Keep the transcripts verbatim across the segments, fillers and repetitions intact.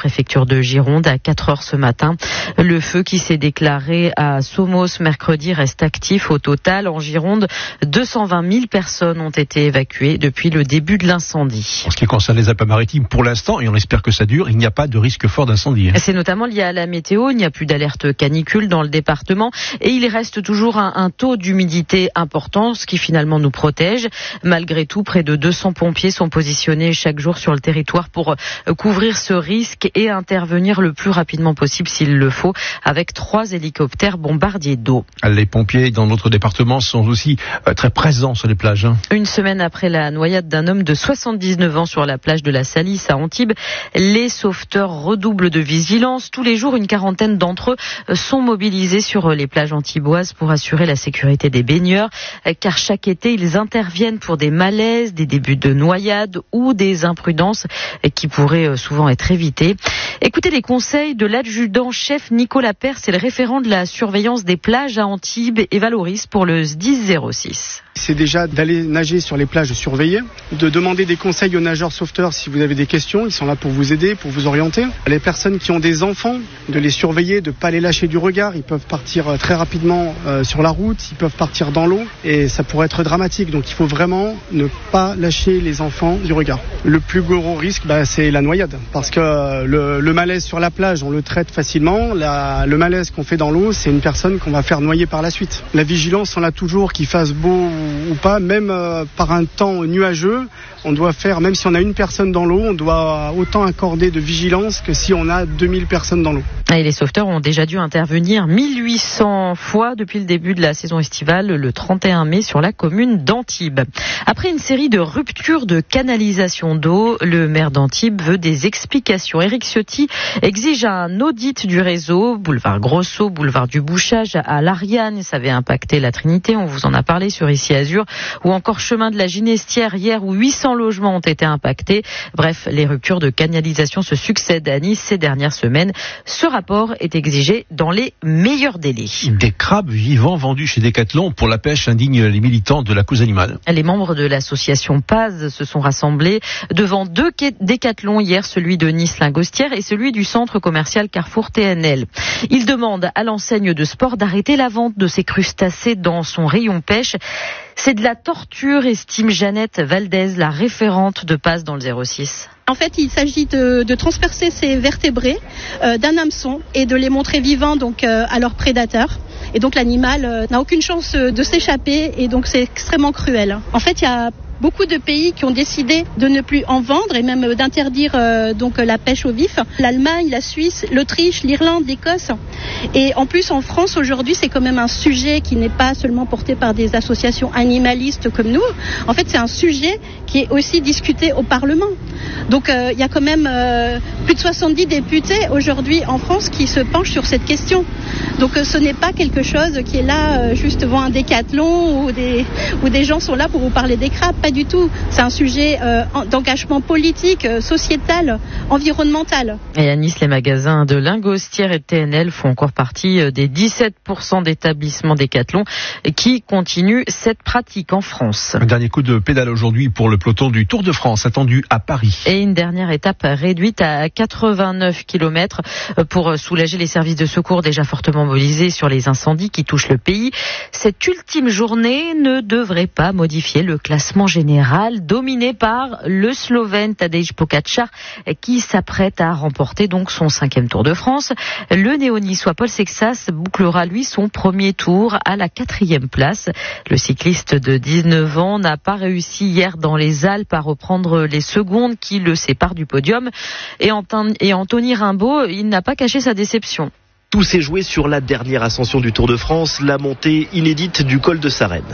préfecture de Gironde à quatre heures ce matin. Le feu qui s'est déclaré à Somos mercredi reste actif. Au total, en Gironde, deux cent vingt mille personnes ont été évacuées depuis le début de l'incendie. En ce qui concerne les Alpes-Maritimes, pour l'instant, et on espère que ça dure, il n'y a pas de risque fort d'incendie. Hein. C'est notamment lié à la météo. Il n'y a plus d'alerte canicule dans le département et il reste toujours un, un taux d'humidité important, ce qui finalement nous protège. Malgré tout, près de deux cents pompiers sont positionnés chaque jour sur le territoire pour couvrir ce risque et intervenir le plus rapidement possible s'il le faut, avec trois hélicoptères bombardiers d'eau. Les pompiers dans notre département sont aussi très présents sur les plages. Hein. Une semaine après la noyade d'un homme de soixante-dix-neuf ans sur la plage de la Salisse à Antibes, les sauveteurs redoublent de vigilance. Tous les jours, une quarantaine d'entre eux sont mobilisés sur les plages antiboises pour assurer la sécurité des baigneurs, car chaque été, ils interviennent pour des malaises, des débuts de noyade ou des imprudences qui pourraient souvent être évitées. Écoutez les conseils de l'adjudant-chef Nicolas Pers, c'est le référent de la surveillance des plages à Antibes et Valoris pour le S D I S zéro six. C'est déjà d'aller nager sur les plages surveillées, de demander des conseils aux nageurs sauveteurs si vous avez des questions, ils sont là pour vous aider, pour vous orienter. Les personnes qui ont des enfants, de les surveiller, de ne pas les lâcher du regard, ils peuvent partir très rapidement euh, sur la route, ils peuvent partir dans l'eau et ça pourrait être dramatique. Donc il faut vraiment ne pas lâcher les enfants du regard. Le plus gros risque, bah, c'est la noyade, parce que euh, le, le malaise sur la plage, on le traite facilement. La, le malaise qu'on fait dans l'eau, c'est une personne qu'on va faire noyer par la suite. La vigilance, on a toujours, qu'il fasse beau ou pas, même euh, par un temps nuageux, on doit faire, même si on a une personne dans l'eau, on doit autant accorder de vigilance que si on a deux mille personnes dans l'eau. Et les sauveteurs ont déjà dû intervenir mille huit cents fois depuis le début de la saison estivale, le trente et un mai, sur la commune d'Antibes. Après une série de ruptures de canalisation d'eau, le maire d'Antibes veut des explications. Éric Ciotti exige un audit du réseau, boulevard Grosso, boulevard du Bouchage à l'Ariane. Ça avait impacté la Trinité, on vous en a parlé sur Ici Azur, ou encore chemin de la Ginestière hier où huit cents logements ont été impactés. Bref, les ruptures de canalisation se succèdent à Nice ces dernières semaines. Ce rapport est exigé dans les meilleurs délais. Des crabes vivants vendus chez Decathlon pour la pêche indigne les militants de la cause animale. Les membres de l'association P A Z se sont rassemblés devant deux Decathlon hier, celui de Nice-Lingostière et celui du centre commercial Carrefour T N L. Ils demandent à l'enseigne de sport d'arrêter la vente de ces crustacés dans son rayon pêche. C'est de la torture, estime Jeannette Valdez, la référente de P A Z dans le zéro six. En fait, il s'agit de, de transpercer ces vertébrés euh, d'un hameçon et de les montrer vivants donc euh, à leurs prédateurs. Et donc l'animal euh, n'a aucune chance de s'échapper et donc c'est extrêmement cruel. En fait, il y a beaucoup de pays qui ont décidé de ne plus en vendre et même d'interdire euh, donc la pêche au vif. L'Allemagne, la Suisse, l'Autriche, l'Irlande, l'Écosse. Et en plus, en France, aujourd'hui, c'est quand même un sujet qui n'est pas seulement porté par des associations animalistes comme nous. En fait, c'est un sujet qui est aussi discuté au Parlement. Donc, euh, il y a quand même euh, plus de soixante-dix députés aujourd'hui en France qui se penchent sur cette question. Donc, euh, ce n'est pas quelque chose qui est là euh, juste devant un décathlon ou des, où des gens sont là pour vous parler des crabes. Pas du tout. C'est un sujet euh, d'engagement politique, euh, sociétal, environnemental. Et à Nice, les magasins de Lingostière et de T N L font encore partie des dix-sept pour cent d'établissements Decathlon qui continuent cette pratique en France. Un dernier coup de pédale aujourd'hui pour le peloton du Tour de France attendu à Paris. Et une dernière étape réduite à quatre-vingt-neuf kilomètres pour soulager les services de secours déjà fortement mobilisés sur les incendies qui touchent le pays. Cette ultime journée ne devrait pas modifier le classement général dominé par le Slovène Tadej Pogačar qui s'apprête à remporter donc son cinquième Tour de France. Le néo-niçois Paul Sexas bouclera lui son premier tour à la quatrième place. Le cycliste de dix-neuf ans n'a pas réussi hier dans les Alpes à reprendre les secondes qui le séparent du podium. Et Anthony Rimbaud, il n'a pas caché sa déception. Tout s'est joué sur la dernière ascension du Tour de France, la montée inédite du col de Sarenne.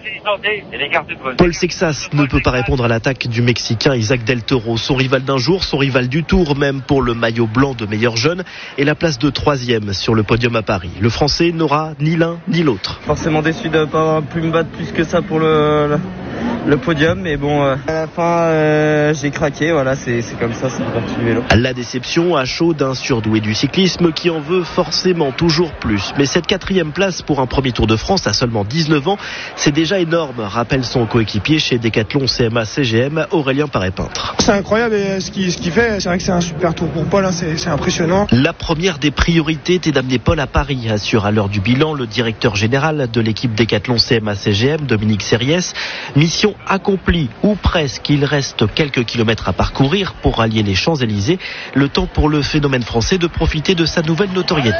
Paul Sexas ne peut pas répondre à l'attaque du Mexicain Isaac Del Toro. Son rival d'un jour, son rival du Tour, même pour le maillot blanc de meilleur jeune, et la place de troisième sur le podium à Paris. Le Français n'aura ni l'un ni l'autre. Forcément déçu de ne pas avoir pu me battre plus que ça pour le, le podium, mais bon, euh, à la fin, euh, j'ai craqué. Voilà, c'est, c'est comme ça, c'est parti du vélo. La déception à chaud d'un surdoué du cyclisme qui en veut forcément toujours plus. Mais cette quatrième place pour un premier Tour de France à seulement dix-neuf ans, c'est déjà énorme, rappelle son coéquipier chez Decathlon C M A C G M, Aurélien Paré-Peintre. C'est incroyable et ce qu'il, ce qu'il fait, c'est vrai que c'est un super tour pour Paul, hein, c'est, c'est impressionnant. La première des priorités était d'amener Paul à Paris, assure à l'heure du bilan le directeur général de l'équipe Decathlon C M A C G M, Dominique Sériès. Mission accomplie, ou presque. Il reste quelques kilomètres à parcourir pour rallier les Champs-Élysées. Le temps pour le phénomène français de profiter de sa nouvelle notoriété.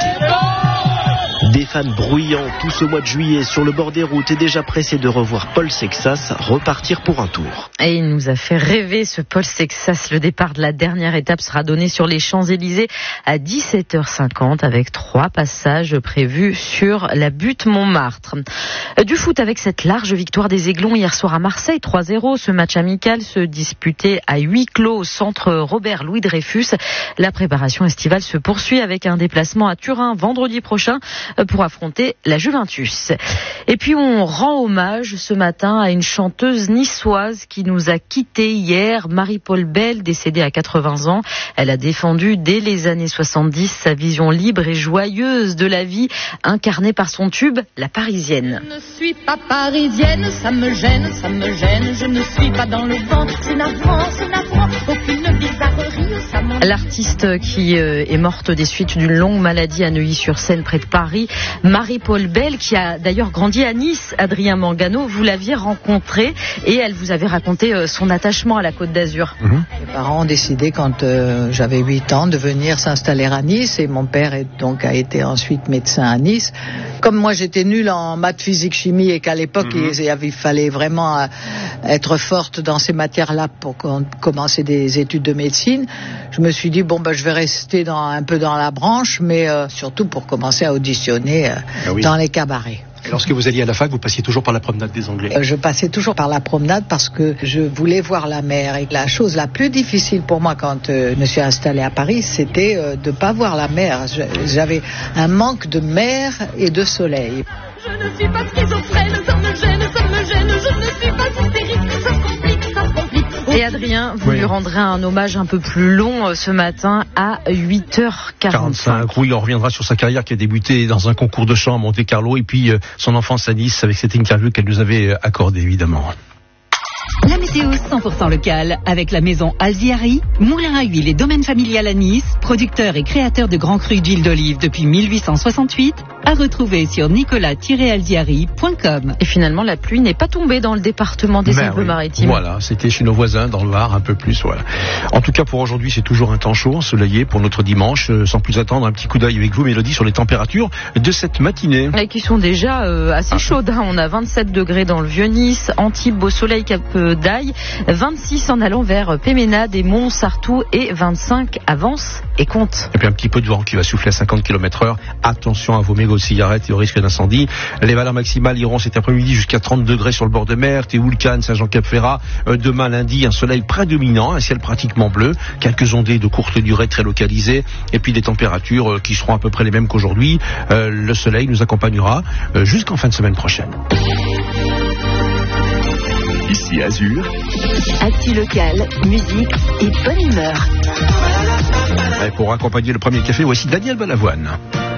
Des fans bruyants tout ce mois de juillet sur le bord des routes et déjà pressés de revoir Paul Sexas repartir pour un tour. Et il nous a fait rêver ce Paul Sexas. Le départ de la dernière étape sera donné sur les Champs-Élysées à dix-sept heures cinquante avec trois passages prévus sur la butte Montmartre. Du foot avec cette large victoire des Aiglons hier soir à Marseille, trois zéro. Ce match amical se disputait à huis clos au centre Robert Louis Dreyfus. La préparation estivale se poursuit avec un déplacement à Turin vendredi prochain pour affronter la Juventus. Et puis on rend hommage ce matin à une chanteuse niçoise qui nous a quittés hier, Marie-Paul Bell, décédée à quatre-vingts ans. Elle a défendu dès les années soixante-dix sa vision libre et joyeuse de la vie, incarnée par son tube, La Parisienne. Je ne suis pas parisienne, ça me gêne, ça me gêne, je ne suis pas dans le vent, c'est navrant, c'est navrant, aucune bizarrerie, ça m'en... L'artiste qui est morte des suites d'une longue maladie à Neuilly-sur-Seine près de Paris, Marie-Paul Bell, qui a d'ailleurs grandi à Nice. Adrien Mangano, vous l'aviez rencontrée et elle vous avait raconté son attachement à la Côte d'Azur. Mmh. Mes parents ont décidé quand euh, j'avais huit ans de venir s'installer à Nice et mon père est, donc, a été ensuite médecin à Nice. Comme moi j'étais nulle en maths, physique, chimie et qu'à l'époque mmh. il, il fallait vraiment euh, être forte dans ces matières-là pour commencer des études de médecine, je me suis dit bon ben je vais rester dans, un peu dans la branche, mais euh, surtout pour commencer à auditionner euh, ah oui. dans les cabarets. Et lorsque vous alliez à la fac, vous passiez toujours par la promenade des Anglais? euh, Je passais toujours par la promenade parce que je voulais voir la mer. Et la chose la plus difficile pour moi quand euh, je me suis installée à Paris, c'était euh, de ne pas voir la mer. Je, j'avais un manque de mer et de soleil. Je ne suis pas schizophrène, ça me gêne, ça me gêne, je ne suis pas hystérique, ça se complique, ça se complique. Et Adrien, vous oui. lui rendrez un hommage un peu plus long ce matin à huit heures quarante-cinq. Oui, on reviendra sur sa carrière qui a débuté dans un concours de chant à Monte-Carlo et puis euh, son enfance à Nice avec cette interview qu'elle nous avait accordée évidemment. La météo cent pour cent locale avec la maison Alziari, moulin à huile et domaine familial à Nice, producteur et créateur de grands crus d'huile d'olive depuis mille huit cent soixante-huit, à retrouver sur nicolas tiret alziari point com. Et finalement, la pluie n'est pas tombée dans le département des Alpes-Maritimes. Oui. Voilà, c'était chez nos voisins dans le Var, un peu plus. Voilà. En tout cas, pour aujourd'hui, c'est toujours un temps chaud, ensoleillé pour notre dimanche. Euh, sans plus attendre, un petit coup d'œil avec vous, Mélodie, sur les températures de cette matinée. Et qui sont déjà euh, assez ah. chaudes. Hein. On a vingt-sept degrés dans le Vieux-Nice, Antibes, Beau Soleil, Cap d'Aille, vingt-six en allant vers Péménade et Mont-Sartoux et vingt-cinq à Vence et Comte. Et puis un petit peu de vent qui va souffler à cinquante kilomètres heure. Attention à vos mégots de cigarettes et au risque d'incendie. Les valeurs maximales iront cet après-midi jusqu'à trente degrés sur le bord de mer, Théoulcan, Saint-Jean-Cap-Ferrat. Euh, demain lundi, un soleil prédominant, un ciel pratiquement bleu, quelques ondées de courte durée très localisées et puis des températures euh, qui seront à peu près les mêmes qu'aujourd'hui. Euh, le soleil nous accompagnera euh, jusqu'en fin de semaine prochaine. Ici Azur. Actu local, musique et bonne humeur. Et pour accompagner le premier café, voici Daniel Balavoine.